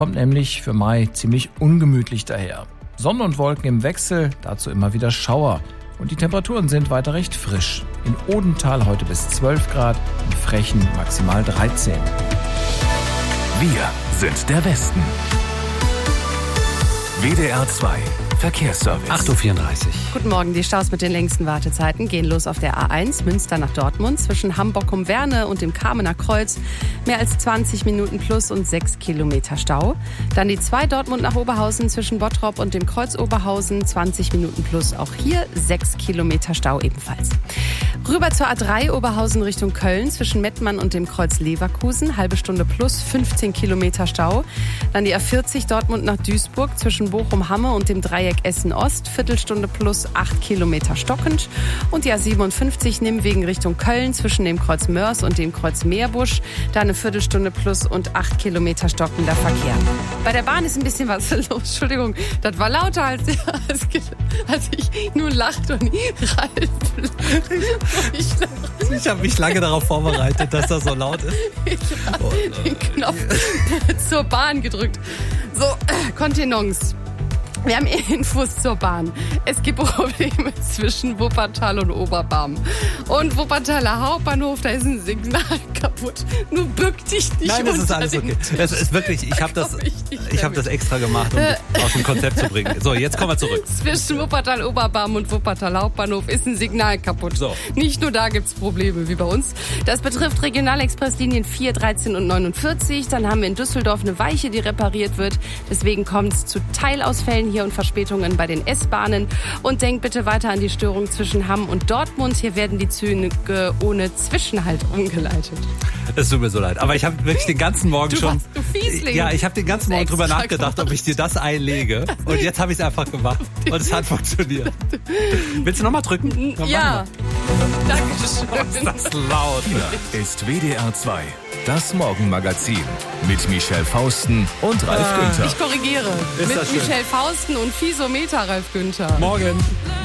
Kommt nämlich für Mai ziemlich ungemütlich daher. Sonne und Wolken im Wechsel, dazu immer wieder Schauer. Und die Temperaturen sind weiter recht frisch. In Odenthal heute bis 12 Grad, in Frechen maximal 13. Wir sind der Westen. WDR 2 Verkehrsservice. 8.34 Uhr. Guten Morgen, die Staus mit den längsten Wartezeiten gehen los auf der A1 Münster nach Dortmund zwischen Hamburg-Umwerne und dem Kamener Kreuz. Mehr als 20 Minuten plus und 6 Kilometer Stau. Dann die 2 Dortmund nach Oberhausen zwischen Bottrop und dem Kreuz Oberhausen. 20 Minuten plus, auch hier 6 Kilometer Stau ebenfalls. Rüber zur A3 Oberhausen Richtung Köln zwischen Mettmann und dem Kreuz Leverkusen. Halbe Stunde plus 15 Kilometer Stau. Dann die A40 Dortmund nach Duisburg zwischen Bochum-Hamme und dem Dreieck Essen-Ost. Viertelstunde plus 8 Kilometer stockend. Und die A57 Nimwegen Richtung Köln zwischen dem Kreuz Mörs und dem Kreuz Meerbusch. Da eine Viertelstunde plus und 8 Kilometer stockender Verkehr. Bei der Bahn ist ein bisschen was los. Entschuldigung, das war lauter als ich nur lachte und Ich habe mich lange darauf vorbereitet, dass das so laut ist. Ich habe den Knopf zur Bahn gedrückt. So, Kontenance. Wir haben Infos zur Bahn. Es gibt Probleme zwischen Wuppertal und Oberbarm. Und Wuppertaler Hauptbahnhof, da ist ein Signal kaputt. Nur bück dich nicht. Nein, das ist alles okay. Das ist wirklich, ich habe das extra gemacht, um aus dem Konzept zu bringen. So, jetzt kommen wir zurück. Zwischen Wuppertal Oberbarm und Wuppertal Hauptbahnhof ist ein Signal kaputt. So. Nicht nur da gibt's Probleme wie bei uns. Das betrifft Regionalexpresslinien 4, 13 und 49. Dann haben wir in Düsseldorf eine Weiche, die repariert wird. Deswegen kommt es zu Teilausfällen hier und Verspätungen bei den S-Bahnen. Und denkt bitte weiter an die Störung zwischen Hamm und Dortmund. Hier werden die Züge ohne Zwischenhalt umgeleitet. Es tut mir so leid. Aber ich habe wirklich den ganzen Morgen Du Fiesling. Ja, ich habe den ganzen Morgen drüber nachgedacht, ob ich dir das einlege. Und jetzt habe ich es einfach gemacht. Und es hat funktioniert. Willst du nochmal drücken? Ja. Dankeschön. Was ist das laut? Hier ist WDR 2, das Morgenmagazin mit Michelle Fausten und Ralf Günther. Ich korrigiere. Ist Mit das schön. Michelle Fausten und Fiesometer Ralf Günther. Morgen.